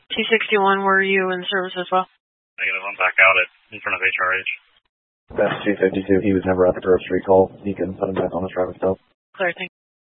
T61, were you in service as well? Negative, I'm back out in front of HRH. That's 252. He was never at the Grove Street call. He can put him back on his driver's belt. Clear, thank you.